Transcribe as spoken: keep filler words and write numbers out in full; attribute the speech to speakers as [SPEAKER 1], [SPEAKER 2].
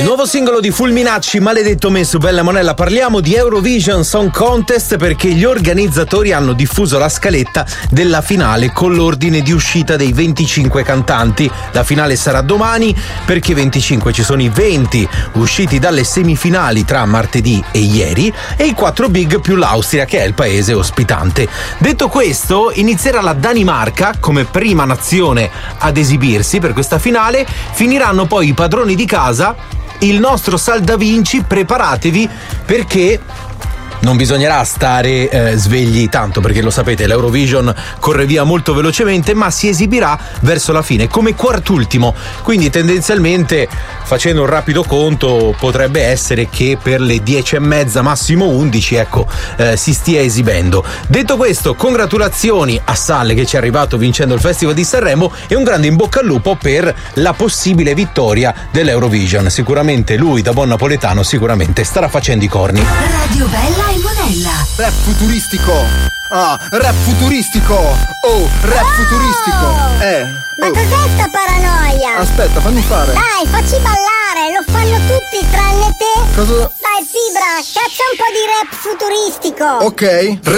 [SPEAKER 1] Nuovo singolo di Fulminacci, Maledetto me su Bella Monella. Parliamo di Eurovision Song Contest perché gli organizzatori hanno diffuso la scaletta della finale con l'ordine di uscita dei venticinque cantanti. La finale sarà domani perché venticinque ci sono i venti usciti dalle semifinali tra martedì e ieri e i quattro big più l'Austria che è il paese ospitante. Detto questo, inizierà la Danimarca come prima nazione ad esibirsi per questa finale, finiranno poi i padroni di casa, il nostro Saldavinci. Preparatevi perché non bisognerà stare eh, svegli tanto, perché lo sapete, l'Eurovision corre via molto velocemente, ma si esibirà verso la fine come quartultimo, quindi tendenzialmente, facendo un rapido conto, potrebbe essere che per le dieci e mezza, massimo undici, ecco, eh, si stia esibendo. Detto questo, congratulazioni a Salle che ci è arrivato vincendo il Festival di Sanremo e un grande in bocca al lupo per la possibile vittoria dell'Eurovision. Sicuramente lui, da buon napoletano, sicuramente starà facendo i corni.
[SPEAKER 2] Radio Bella e Monella.
[SPEAKER 3] Rap futuristico. Ah, rap futuristico. Oh, rap
[SPEAKER 4] oh!
[SPEAKER 3] futuristico. Eh.
[SPEAKER 4] Ma
[SPEAKER 3] oh.
[SPEAKER 4] cos'è sta paranoia?
[SPEAKER 3] Aspetta, fammi fare.
[SPEAKER 4] Dai, facci ballare, lo fanno tutti tranne te.
[SPEAKER 3] Cosa?
[SPEAKER 4] Dai, Fibra, caccia un po' di rap futuristico.
[SPEAKER 3] Ok.